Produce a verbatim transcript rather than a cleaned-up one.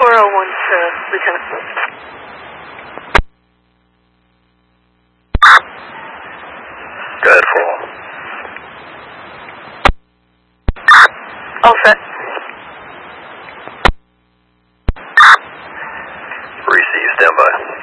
four oh one to Lieutenant. Go ahead, four. All set. Receive, stand by.